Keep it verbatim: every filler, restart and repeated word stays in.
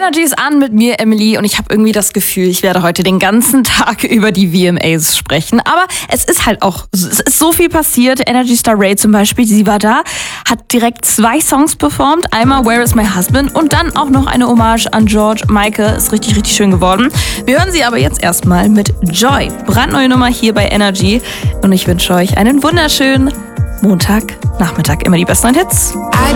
Energy ist an mit mir, Emily, und ich habe irgendwie das Gefühl, ich werde heute den ganzen Tag über die V M As sprechen. Aber es ist halt auch, es ist so viel passiert. Energy Star Rae zum Beispiel, sie war da, hat direkt zwei Songs performt. Einmal Where is my husband und dann auch noch eine Hommage an George Michael. Ist richtig, richtig schön geworden. Wir hören sie aber jetzt erstmal mit Joy. Brandneue Nummer hier bei Energy. Und ich wünsche euch einen wunderschönen Montagnachmittag. Immer die besten Hits. I